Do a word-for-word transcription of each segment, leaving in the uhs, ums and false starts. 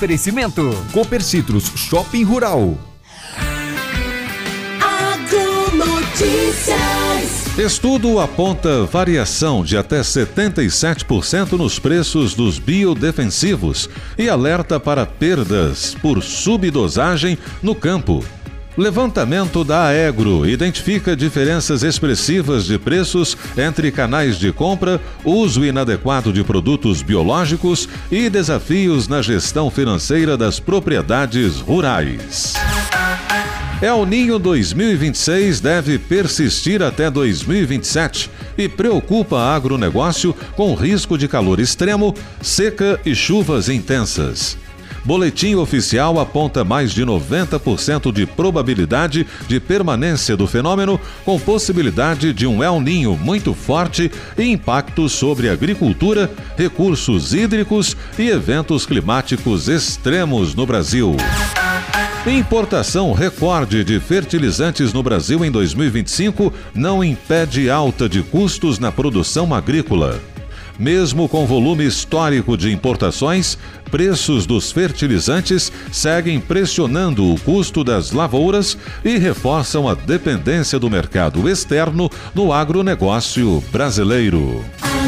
Oferecimento Copercitros Shopping Rural. Agronotícias. Estudo aponta variação de até setenta e sete por cento nos preços dos biodefensivos e alerta para perdas por subdosagem no campo. Levantamento da Aegro identifica diferenças expressivas de preços entre canais de compra, uso inadequado de produtos biológicos e desafios na gestão financeira das propriedades rurais. El Ninho dois mil e vinte e seis deve persistir até dois mil e vinte e sete e preocupa agronegócio com risco de calor extremo, seca e chuvas intensas. Boletim oficial aponta mais de noventa por cento de probabilidade de permanência do fenômeno, com possibilidade de um El Ninho muito forte e impacto sobre agricultura, recursos hídricos e eventos climáticos extremos no Brasil. Importação recorde de fertilizantes no Brasil em dois mil e vinte e cinco não impede alta de custos na produção agrícola. Mesmo com volume histórico de importações, preços dos fertilizantes seguem pressionando o custo das lavouras e reforçam a dependência do mercado externo no agronegócio brasileiro.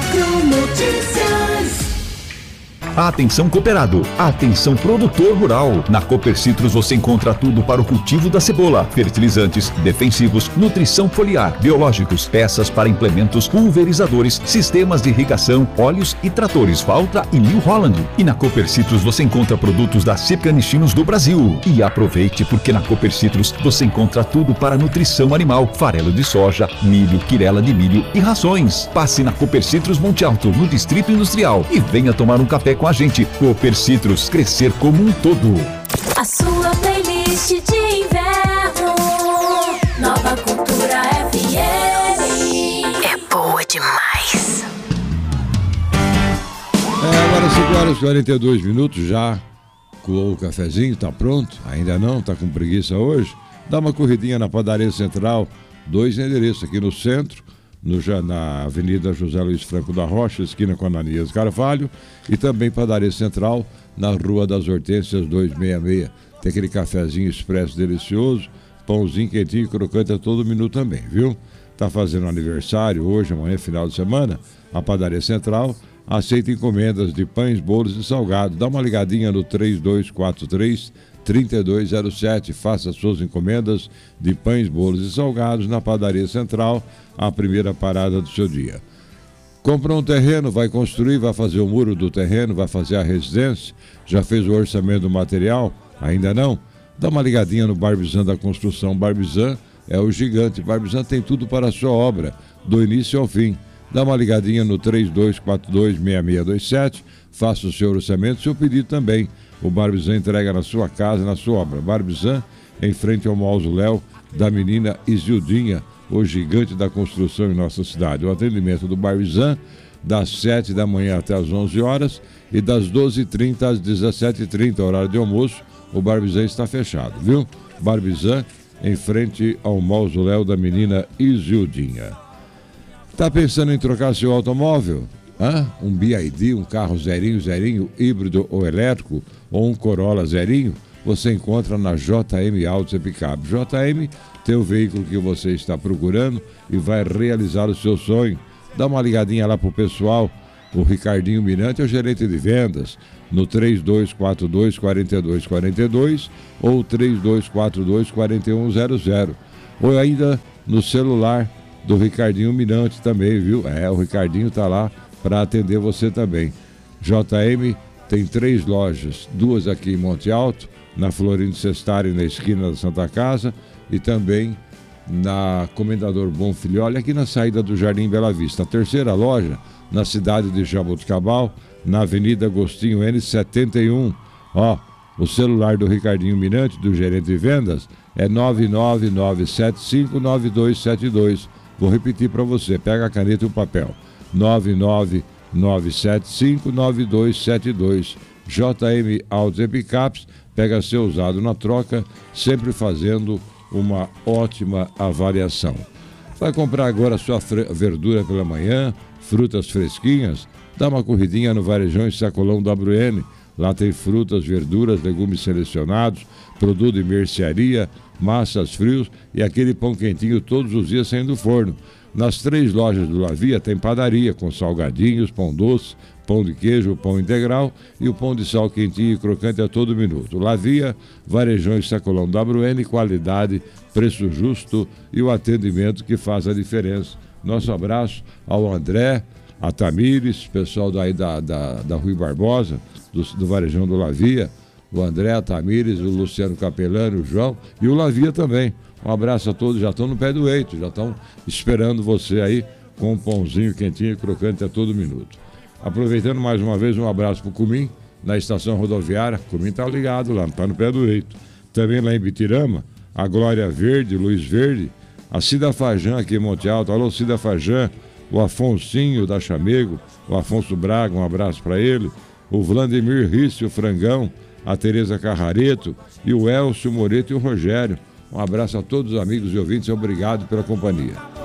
Atenção cooperado, atenção produtor rural. Na Copercitros você encontra tudo para o cultivo da cebola: fertilizantes, defensivos, nutrição foliar, biológicos, peças para implementos, pulverizadores, sistemas de irrigação, óleos e tratores Valtra e New Holland. E na Copercitros você encontra produtos da Canichinos do Brasil. E aproveite, porque na Copercitros você encontra tudo para nutrição animal: farelo de soja, milho, quirela de milho e rações. Passe na Copercitros Monte Alto, no Distrito Industrial, e venha tomar um café com a gente. Copercitros, crescer como um todo. A sua playlist de inverno, Nova Cultura F M. É boa demais. É, agora cinco horas e quarenta e dois minutos já. Coou o cafezinho, tá pronto? Ainda não? Tá com preguiça hoje? Dá uma corridinha na Padaria Central, dois endereços aqui no centro, No, na Avenida José Luiz Franco da Rocha, esquina com Ananias Carvalho, e também Padaria Central, na Rua das Hortênsias duzentos e sessenta e seis. Tem aquele cafezinho expresso delicioso, pãozinho quentinho e crocante a todo minuto também, viu? Tá fazendo aniversário hoje, amanhã, final de semana, a Padaria Central aceita encomendas de pães, bolos e salgados. Dá uma ligadinha no três dois quatro três, três dois zero sete. Faça suas encomendas de pães, bolos e salgados na Padaria Central, a primeira parada do seu dia. Comprou um terreno, vai construir, vai fazer o muro do terreno, vai fazer a residência, já fez o orçamento do material? Ainda não? Dá uma ligadinha no Barbizan da Construção. Barbizan é o gigante. Barbizan tem tudo para a sua obra, do início ao fim. Dá uma ligadinha no três dois quatro dois, seis seis dois sete, faça o seu orçamento, seu pedido também. O Barbizan entrega na sua casa, na sua obra. Barbizan, em frente ao mausoléu da menina Isildinha, o gigante da construção em nossa cidade. O atendimento do Barbizan, das sete da manhã até as onze horas e das doze e trinta às dezessete e trinta, horário de almoço. O Barbizan está fechado, viu? Barbizan, em frente ao mausoléu da menina Isildinha. Tá pensando em trocar seu automóvel? Hã? Um B I D, um carro zerinho, zerinho, híbrido ou elétrico, ou um Corolla zerinho? Você encontra na J M Autos e Picape. J M tem o veículo que você está procurando e vai realizar o seu sonho. Dá uma ligadinha lá pro pessoal. O Ricardinho Mirante é o gerente de vendas, no três dois quatro dois, quatro dois quatro dois ou três dois quatro dois, quatro um zero zero. Ou ainda no celular do Ricardinho Mirante também, viu? É, o Ricardinho tá lá para atender você também. J M tem três lojas, duas aqui em Monte Alto, na Florindo Sestari, na esquina da Santa Casa, e também na Comendador Bonfilholi, aqui na saída do Jardim Bela Vista. A terceira loja, na cidade de Jaboticabal, na Avenida Agostinho N setenta e um. Ó, o celular do Ricardinho Mirante, do gerente de vendas, é nove nove nove sete cinco nove dois sete dois. Vou repetir para você, pega a caneta e o papel. nove nove nove sete cinco nove dois sete dois. J M Autos e Picapes, pega seu usado na troca, sempre fazendo uma ótima avaliação. Vai comprar agora sua verdura pela manhã, frutas fresquinhas? Dá uma corridinha no Varejão e Sacolão W N. Lá tem frutas, verduras, legumes selecionados, produto de mercearia, massas frios e aquele pão quentinho todos os dias saindo do forno. Nas três lojas do Lavia tem padaria com salgadinhos, pão doce, pão de queijo, pão integral e o pão de sal quentinho e crocante a todo minuto. Lavia, Varejão e Sacolão W N, qualidade, preço justo e o atendimento que faz a diferença. Nosso abraço ao André, a Tamires, pessoal daí da, da, da Rui Barbosa, do, do Varejão do Lavia, o André, a Tamires, o Luciano Capelano, o João e o Lavia também. Um abraço a todos, já estão no pé do eito, já estão esperando você aí com um pãozinho quentinho e crocante a todo minuto. Aproveitando mais uma vez, um abraço para o Cumim, na estação rodoviária. O Cumim está ligado lá, está no pé do eito. Também lá em Bitirama, a Glória Verde, Luiz Verde, a Cida Fajan aqui em Monte Alto. Alô, Cida Fajan, o Afonsinho da Chamego, o Afonso Braga, um abraço para ele, o Vladimir Risse, o Frangão, a Tereza Carrareto e o Elcio Moreto e o Rogério. Um abraço a todos os amigos e ouvintes e obrigado pela companhia.